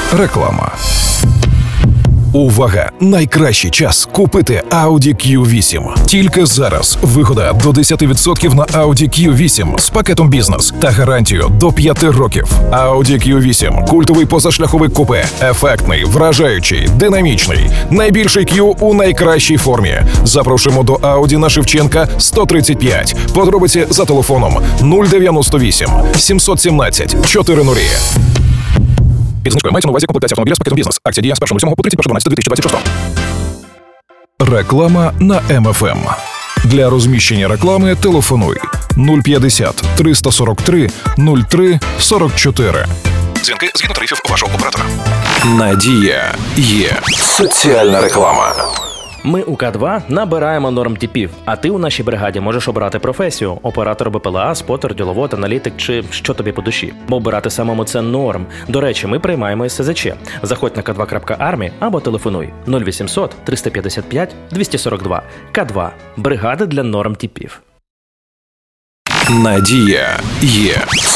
Реклама. Увага! Найкращий час купити Audi Q8. Тільки зараз вигода до 10% на Audi Q8 з пакетом бізнес та гарантію до 5 років. Audi Q8 – культовий позашляховик купе. Ефектний, вражаючий, динамічний. Найбільший Q у найкращій формі. Запрошуємо до Audi на Шевченка 135. Подробиці за телефоном 098 717 400. Під знижкою мається на увазі комплектація автомобіля з пакетом бізнес. Акція діє з 1.07 по 31.12.2026. Реклама на МФМ. Для розміщення реклами телефонуй 050 343 03 44. Дзвінки згідно тарифів вашого оператора. Надія є. Соціальна реклама. Ми у К2 набираємо нормтипів, а ти у нашій бригаді можеш обрати професію – оператор БПЛА, спотер, діловод, аналітик чи що тобі по душі. Бо обирати самому – це норм. До речі, ми приймаємо і СЗЧ. Заходь на k2.army або телефонуй 0800 355 242. К2 – бригада для нормтипів. Надія є.